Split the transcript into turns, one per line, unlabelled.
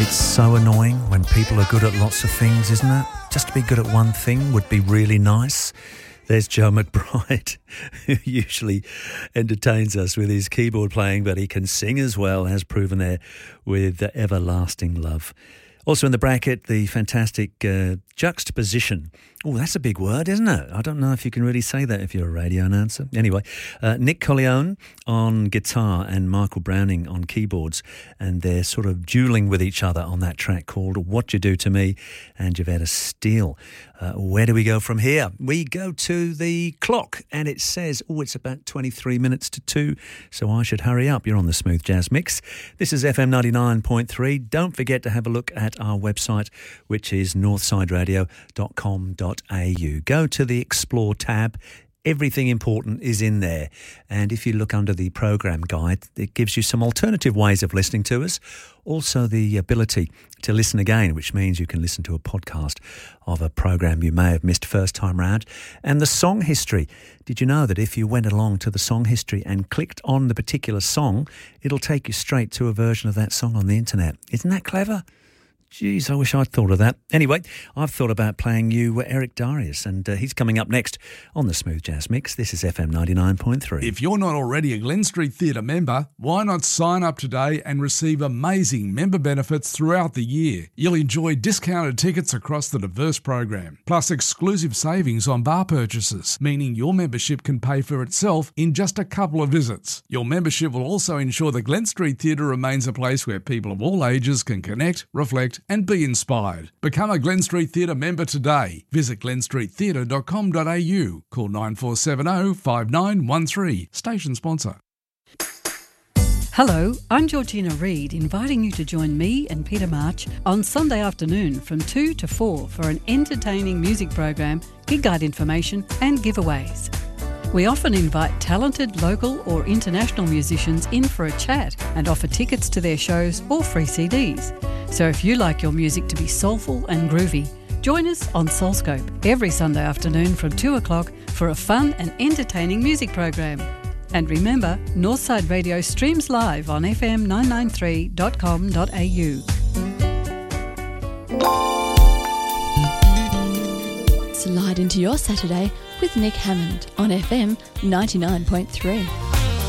It's so annoying when people are good at lots of things, isn't it? Just to be good at one thing would be really nice. There's Joe McBride, who usually entertains us with his keyboard playing, but he can sing as well, has proven there with Everlasting Love. Also in the bracket, the fantastic juxtaposition. Oh, that's a big word, isn't it? I don't know if you can really say that if you're a radio announcer. Anyway, Nick Colleone on guitar and Michael Browning on keyboards, and they're sort of dueling with each other on that track called What You Do To Me and Jovetta Steele. Where do we go from here? We go to the clock, and it says, it's about 23 minutes to 2, so I should hurry up. You're on the Smooth Jazz Mix. This is FM 99.3. Don't forget to have a look at our website, which is northsideradio.com.au. Go to the Explore tab. Everything important is in there. And if you look under the program guide, it gives you some alternative ways of listening to us. Also the ability to listen again, which means you can listen to a podcast of a program you may have missed first time round. And the song history. Did you know that if you went along to the song history and clicked on the particular song, it'll take you straight to a version of that song on the internet? Isn't that clever? Geez, I wish I'd thought of that. Anyway, I've thought about playing you Eric Darius, and he's coming up next on the Smooth Jazz Mix. This is FM 99.3.
If you're not already a Glen Street Theatre member, why not sign up today and receive amazing member benefits throughout the year? You'll enjoy discounted tickets across the diverse program, plus exclusive savings on bar purchases, meaning your membership can pay for itself in just a couple of visits. Your membership will also ensure the Glen Street Theatre remains a place where people of all ages can connect, reflect, and be inspired. Become a Glen Street Theatre member today. Visit glenstreettheatre.com.au. Call 9470 5913. Station sponsor.
Hello, I'm Georgina Reid, inviting you to join me and Peter March on Sunday afternoon from 2 to 4 for an entertaining music program, gig guide information and giveaways. We often invite talented local or international musicians in for a chat and offer tickets to their shows or free CDs. So if you like your music to be soulful and groovy, join us on Soulscope every Sunday afternoon from 2 o'clock for a fun and entertaining music program. And remember, Northside Radio streams live on fm993.com.au.
Slide into your Saturday with Nick Hammond on FM 99.3.